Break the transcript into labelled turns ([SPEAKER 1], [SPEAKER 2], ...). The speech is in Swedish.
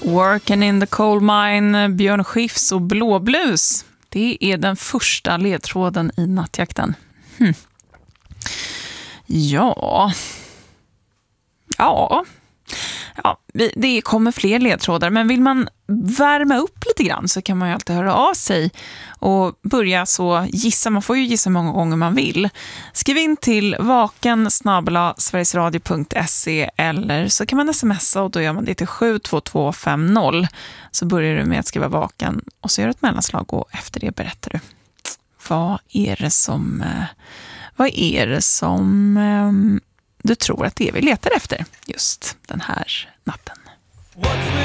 [SPEAKER 1] Working in the coal mine, Björn Skifs och Blåblus. Det är den första ledtråden i nattjakten. Ja, det kommer fler ledtrådar, men vill man värma upp lite grann så kan man ju alltid höra av sig och börja så gissa. Man får ju gissa många gånger man vill. Skriv in till vaken@sverigesradio.se eller så kan man smsa och då gör man det till 72250. Så börjar du med att skriva vaken och så gör du ett mellanslag och efter det berättar du. Vad är det som du tror att det är vi letar efter just den här natten?